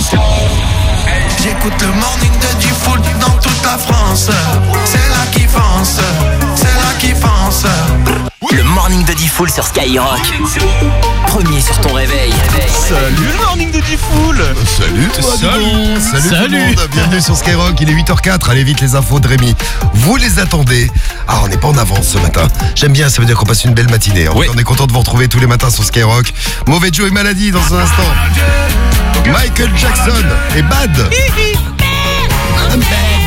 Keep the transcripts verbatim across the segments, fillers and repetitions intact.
J'écoute le morning de Diffoul dans toute la France. C'est là qui fonce, c'est là qui fonce. Le morning de Diffoul sur Skyrock. Premier sur ton réveil. Salut le morning de Diffoul. Salut toi, Salut. Salut, Salut Salut. tout le monde, bienvenue sur Skyrock, il est huit heures quatre, allez vite les infos de Rémi. Vous les attendez. Ah, on n'est pas en avance ce matin. J'aime bien, ça veut dire qu'on passe une belle matinée. Oui. On est content de vous retrouver tous les matins sur Skyrock. Mauvais Joe et Maladie dans un instant. Michael Jackson et Bad. I'm bad.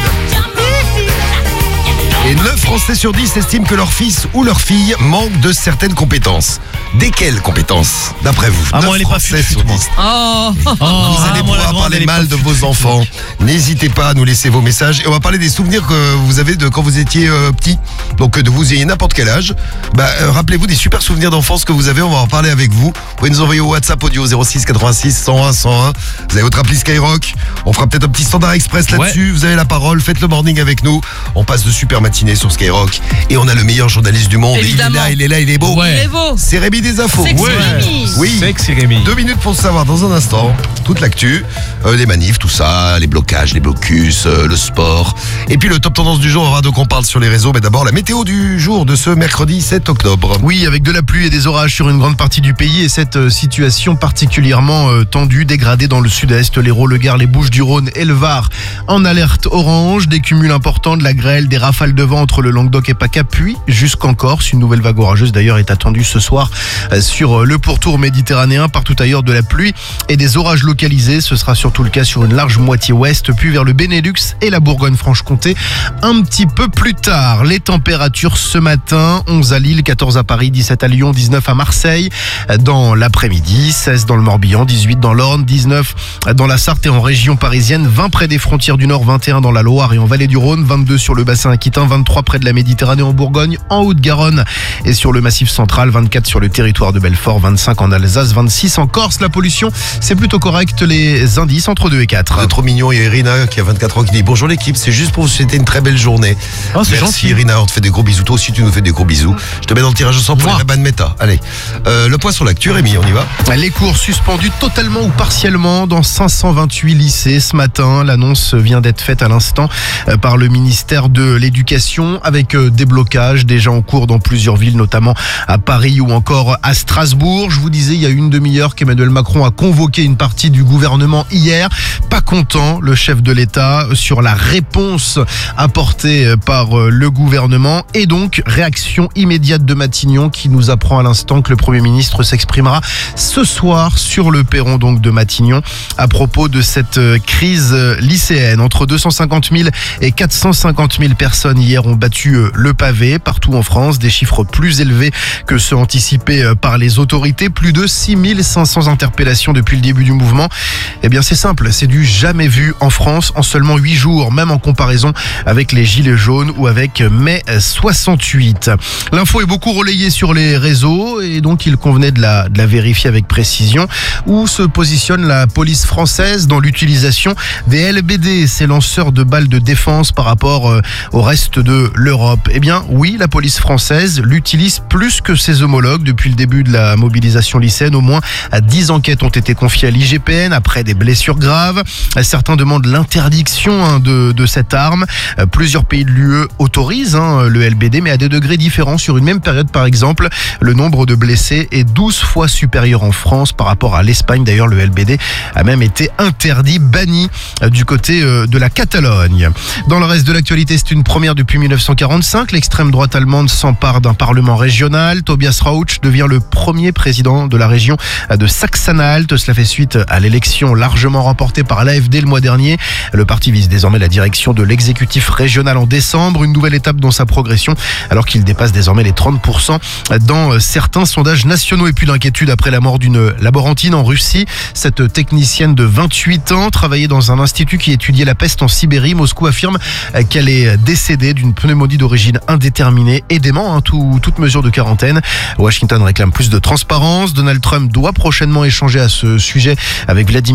Et neuf Français sur dix estiment que leur fils ou leur fille manque de certaines compétences. Desquelles compétences, d'après vous? Ah, neuf moi, elle est pas Français fut-fut, sur moi. dix. Oh, Vous allez ah, moi, la pouvoir grande, parler elle est mal pas de fut-fut. vos enfants. N'hésitez pas à nous laisser vos messages. Et on va parler des souvenirs que vous avez de quand vous étiez euh, petit. Donc que vous ayez n'importe quel âge. Bah, euh, rappelez-vous des super souvenirs d'enfance que vous avez. On va en parler avec vous. Vous pouvez nous envoyer au WhatsApp audio zéro six quatre-vingt-six cent un cent un. Vous avez votre appli Skyrock. On fera peut-être un petit standard express là-dessus. Vous avez la parole. Faites le morning avec nous. On passe de super matinées sur Skyrock. Et on a le meilleur journaliste du monde. Évidemment. Et il est là, il est là, il est beau. Ouais. Il est beau. C'est Rémi des infos. Sexy Ouais. Rémi. Oui. Sexy Rémi. Deux minutes pour le savoir dans un instant. Toute l'actu, euh, les manifs, tout ça, les blocages, les blocus, euh, le sport. Et puis le top tendance du jour, on va donc on parle sur les réseaux. Mais d'abord la météo du jour de ce mercredi sept octobre. Oui, avec de la pluie et des orages sur une grande partie du pays et cette euh, situation particulièrement euh, tendue, dégradée dans le sud-est, l'Hérault, le Gard, les Bouches-du-Rhône et le Var en alerte orange, des cumuls importants, de la grêle, des rafales de vent entre le Languedoc et PACA, puis jusqu'en Corse. Une nouvelle vague orageuse d'ailleurs est attendue ce soir euh, sur euh, le pourtour méditerranéen, partout ailleurs de la pluie et des orages localisés. Ce sera surtout le cas sur une large moitié ouest, puis vers le Benelux et la Bourgogne-Franche-Comté un petit peu plus tard. Les températures ce matin, onze à Lille, quatorze à Paris, dix-sept à Lyon, dix-neuf à Marseille. Dans l'après-midi, seize dans le Morbihan, dix-huit dans l'Orne, dix-neuf dans la Sarthe et en région parisienne, vingt près des frontières du Nord, vingt et un dans la Loire et en Vallée du Rhône, vingt-deux sur le bassin aquitain, vingt-trois près de la Méditerranée en Bourgogne, en Haute-Garonne et sur le Massif central, vingt-quatre sur le territoire de Belfort, vingt-cinq en Alsace, vingt-six en Corse. La pollution, c'est plutôt correct, les indices entre deux et quatre. C'est trop mignon, il y a Irina qui a vingt-quatre ans qui dit bonjour l'équipe, c'est juste pour vous souhaiter une très belle journée. Oh, c'est Merci gentil. Irina, on te fait des gros bisous. Toi aussi tu nous fais des gros bisous. Je te mets dans le tirage au sort pour les Ray-Ban Meta. Allez, euh, le point sur l'actu, Rémi, on y va. Les cours suspendus totalement ou partiellement dans cinq cent vingt-huit lycées ce matin. L'annonce vient d'être faite à l'instant euh, par le ministère de l'Éducation avec euh, des blocages déjà en cours dans plusieurs villes, notamment à Paris ou encore à Strasbourg. Je vous disais il y a une demi-heure qu'Emmanuel Macron a convoqué une partie du gouvernement hier. Pas content, le chef de l'État, sur la réponse apportée par euh, le gouvernement et donc réaction immédiate de Matignon qui nous apprend à l'instant que le Premier ministre s'exprimera ce soir sur le perron donc de Matignon à propos de cette euh, crise euh, lycéenne. Entre deux cent cinquante mille et quatre cent cinquante mille personnes hier ont battu euh, le pavé partout en France, des chiffres plus élevés que ceux anticipés euh, par les autorités, plus de six mille cinq cents interpellations depuis le début du mouvement. Eh bien c'est simple, c'est du jamais vu en France en seulement huit jours, même en comparaison avec les Gilets jaunes ou avec mai soixante-huit. L'info est beaucoup relayée sur les réseaux et donc il convenait de la, de la vérifier avec précision. Où se positionne la police française dans l'utilisation des L B D, ces lanceurs de balles de défense par rapport euh, au reste de l'Europe? Eh bien oui, la police française l'utilise plus que ses homologues depuis le début de la mobilisation lycéenne. Au moins dix enquêtes ont été confiées à l'I G P N après des blessures graves. Certains demandent l'interdiction hein, de, de cette arme. Euh, plusieurs pays de l'U E autorisent hein, le L B D, mais à des degrés différents. Sur une même période, par exemple, le nombre de blessés est douze fois supérieur en France par rapport à l'Espagne. D'ailleurs, le L B D a même été interdit, banni euh, du côté euh, de la Catalogne. Dans le reste de l'actualité, c'est une première depuis mille neuf cent quarante-cinq. L'extrême droite allemande s'empare d'un parlement régional. Tobias Rauch devient le premier président de la région de Saxe-Anhalt. Cela fait suite à l'élection largement remportée par l'A F D le mois dernier. Le parti vise désormais la direction de l'exécutif régional en décembre. Une nouvelle étape dans sa progression alors qu'il dépasse désormais les trente pour cent dans certains sondages nationaux. Et puis l'inquiétude après la mort d'une laborantine en Russie. Cette technicienne de vingt-huit ans travaillait dans un institut qui étudiait la peste en Sibérie. Moscou affirme qu'elle est décédée d'une pneumonie d'origine indéterminée et dément hein, tout, toute mesure de quarantaine. Washington réclame plus de transparence. Donald Trump doit prochainement échanger à ce sujet avec Vladimir Poutine.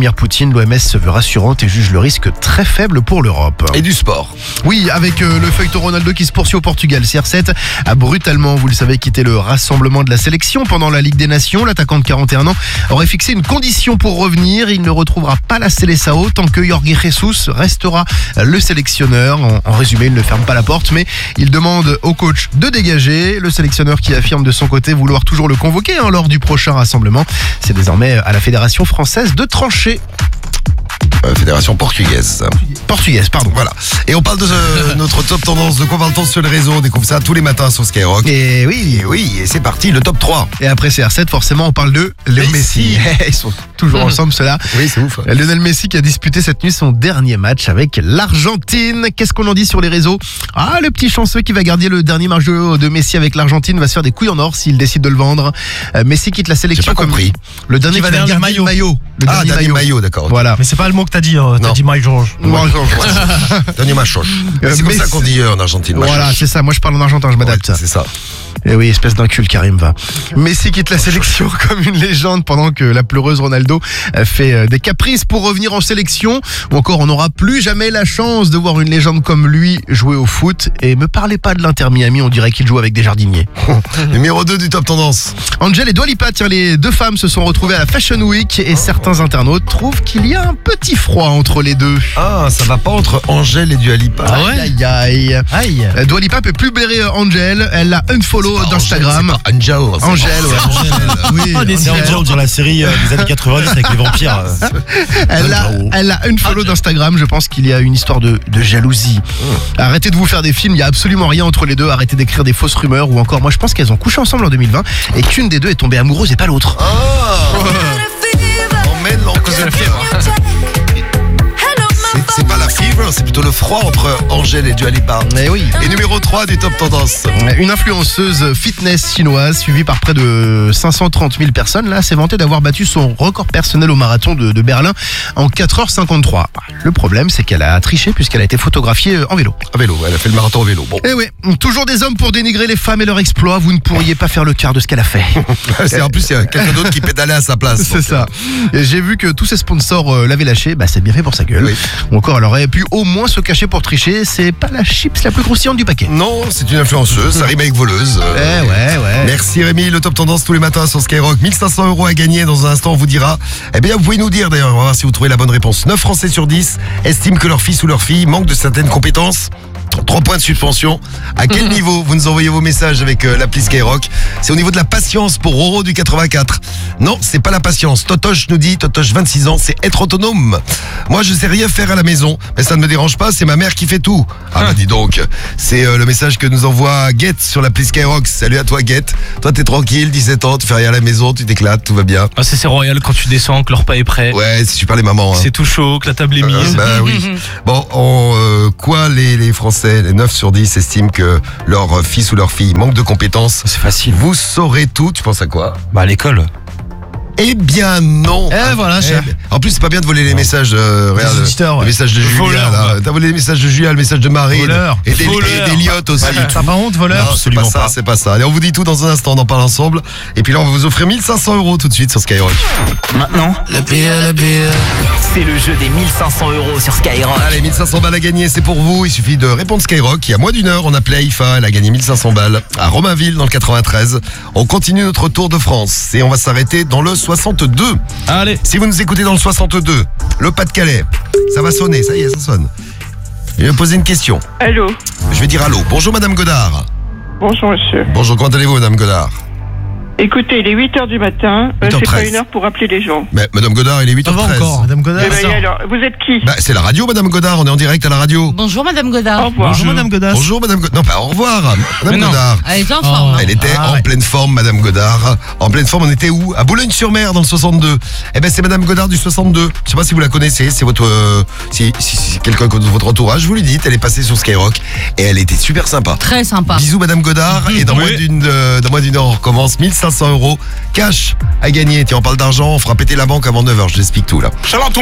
d'origine, l'O M S se veut rassurante et juge le risque très faible pour l'Europe. Et du sport. Oui, avec euh, le feuilleton Ronaldo qui se poursuit au Portugal. C R sept a brutalement, vous le savez, quitté le rassemblement de la sélection pendant la Ligue des Nations. L'attaquant de quarante et un ans aurait fixé une condition pour revenir. Il ne retrouvera pas la Seleção tant que Jorge Jesus restera le sélectionneur. En, en résumé, il ne ferme pas la porte, mais il demande au coach de dégager. Le sélectionneur qui affirme de son côté vouloir toujours le convoquer hein, lors du prochain rassemblement. C'est désormais à la Fédération française de trancher. Euh, Fédération portugaise. Portugaise, pardon. Voilà. Et on parle de euh, notre top tendance. De quoi parle-t-on sur les réseaux? On découvre ça tous les matins sur Skyrock. Et oui, Et oui, et c'est parti, le top trois. et après C R sept, forcément, on parle de Léo Messi. Messi. Ils sont toujours ensemble, ceux-là. Oui, c'est ouf. Lionel Messi qui a disputé cette nuit son dernier match avec l'Argentine. Qu'est-ce qu'on en dit sur les réseaux? Ah, le petit chanceux qui va garder le dernier match de, de Messi avec l'Argentine va se faire des couilles en or s'il décide de le vendre. Euh, Messi quitte la J'ai sélection pas comme compris. le dernier Qui va qui va derrière garder le le maillot. Le Ah, dernier dernier maillot, d'accord. ok. Voilà. Mais c'est pas le mot que t'as dit, hein. T'as Non. dit Mike George. Bon, Dernier machoche. Euh, C'est comme ça Messi- qu'on dit euh, en Argentine. Voilà, machoche. c'est ça. Moi, je parle en argentin, je m'adapte. Ouais, c'est ça. Et oui, espèce d'inculte, Karim va. Messi quitte la sélection comme une légende pendant que la pleureuse Ronaldo fait euh, des caprices pour revenir en sélection. Ou encore, on n'aura plus jamais la chance de voir une légende comme lui jouer au foot. Et me parlez pas de l'Inter Miami, on dirait qu'il joue avec des jardiniers. Numéro deux du top tendance. Angel et Dua Lipa, tiens, les deux femmes se sont retrouvées à la Fashion Week et certains internautes trouvent qu'il y a un petit froid entre les deux. Ah, ça va pas entre Angèle et Dua Lipa. Ah ouais Aïe, aïe, aïe. Aïe. Euh, Dua Lipa peut plus blairer euh, Angel, elle l'a unfollow C'est pas d'Instagram. Angèle, c'est pas Angel. c'est Angèle, ouais. Angèle. Oui, Ah, des Angel. séries. On dirait la série euh, des années quatre-vingt-dix avec les vampires. euh. Elle a, elle a une follow d'Instagram. Je pense qu'il y a une histoire de, de jalousie. Arrêtez de vous faire des films. Il y a absolument rien entre les deux. Arrêtez d'écrire des fausses rumeurs. Ou encore, moi, je pense qu'elles ont couché ensemble en deux mille vingt et qu'une des deux est tombée amoureuse et pas l'autre. Ah, emmène l'enquête. C'est- C'est pas la fièvre, c'est plutôt le froid entre Angèle et Dua Lipa. Mais oui. Et numéro trois du top tendance. Une influenceuse fitness chinoise suivie par près de cinq cent trente mille personnes là s'est vantée d'avoir battu son record personnel au marathon de, de Berlin en quatre heures cinquante-trois. Le problème, c'est qu'elle a triché puisqu'elle a été photographiée en vélo. À vélo, elle a fait le marathon au vélo. Bon, Eh oui, toujours des hommes pour dénigrer les femmes et leur exploit. Vous ne pourriez pas faire le quart de ce qu'elle a fait. c'est en plus il y a quelqu'un d'autre qui pédalait à sa place. C'est donc, ça. Et j'ai vu que tous ces sponsors euh, l'avaient lâché, bah c'est bien fait pour sa gueule. Oui. Ou encore, elle aurait pu au moins se cacher pour tricher. C'est pas la chips la plus croustillante du paquet. Non, c'est une influenceuse, ça rime avec voleuse. Eh Euh, ouais, ouais. Merci Rémi, le top tendance tous les matins sur Skyrock. mille cinq cents euros à gagner, dans un instant on vous dira. Eh bien vous pouvez nous dire d'ailleurs, on va voir si vous trouvez la bonne réponse. neuf Français sur dix estiment que leur fils ou leur fille manque de certaines compétences. trois points de suspension. À quel niveau vous nous envoyez vos messages avec euh, l'appli Skyrock? C'est au niveau de la patience pour Roro du quatre-vingt-quatre. Non, c'est pas la patience. Totoche nous dit, Totoche vingt-six ans, c'est être autonome. Moi je sais rien faire à la maison, mais ça ne me dérange pas, c'est ma mère qui fait tout. Ah bah dis donc, c'est euh, le message que nous envoie Get sur l'appli Skyrock. Salut à toi Get. Toi t'es tranquille, dix-sept ans, tu fais rien à la maison, tu t'éclates, tout va bien. Ah, c'est c'est royal quand tu descends, que le repas est prêt. Ouais, c'est super les mamans. Hein. C'est tout chaud, que la table est Euh, mise. bah oui. Bon, on, euh, quoi les, les Français, les neuf sur dix estiment que leur fils ou leur fille manque de compétences? C'est facile. Vous saurez tout, tu penses à quoi? Bah, à l'école. Eh bien non. Eh, voilà, Eh cher. bien- En plus c'est pas bien de voler les messages. Euh, regarde, Des auditeurs, le ouais. message de Julien. Voleur, là. ouais. T'as volé les messages de Julien, le message de Marine. Voleur. Et d'Eli- Voleur. et d'Eliott aussi. T'as pas honte, voleur? Non, c'est pas Absolument ça, pas. c'est pas ça. Allez, on vous dit tout dans un instant, on en parle ensemble. Et puis là, on va vous offrir mille cinq cents euros tout de suite sur Skyrock. Maintenant, Le pire, le pire. c'est le jeu des mille cinq cents euros sur Skyrock. Allez, mille cinq cents balles à gagner, c'est pour vous. Il suffit de répondre Skyrock. Il y a moins d'une heure, on appelait Aïfa. Elle a gagné mille cinq cents balles à Romainville dans le quatre-vingt-treize. On continue notre tour de France et on va s'arrêter dans le soixante-deux. Allez. Si vous nous écoutez dans le soixante-deux, le Pas-de-Calais, ça va sonner, ça y est, ça sonne. Je vais me poser une question. Allô, Je vais dire allô. Bonjour Madame Godard. bonjour monsieur. Bonjour, comment allez-vous Madame Godard? Écoutez, il est huit heures du matin, euh, huit heures c'est pas treize. une heure pour appeler les gens. Mais Madame Godard, il est huit Ça heures va treize. encore, Madame Godard. Eh ben, alors, vous êtes qui? Bah, c'est la radio Madame Godard, on est en direct à la radio. Bonjour Madame Au Godard. revoir. Bonjour Madame Godas. Bonjour Madame Godard. Non, pas au revoir. Madame Mais non. Godard. Elle est en Oh. forme. hein. Elle était Ah, en ouais. pleine forme, Madame Godard. En pleine forme, on était où? À Boulogne-sur-Mer, dans le soixante-deux. Eh ben, c'est Madame Godard du soixante-deux. Je sais pas si vous la connaissez, c'est votre, euh, si, si, si c'est quelqu'un de votre entourage, vous lui dites, elle est passée sur Skyrock et elle était super sympa. Très sympa. Bisous Madame Godard et dans Oui. moins d'une euh, dans moins d'une heure on recommence mille cinq cents euros cash à gagner. Tiens, on parle d'argent, on fera péter la banque avant neuf heures, je l'explique tout là.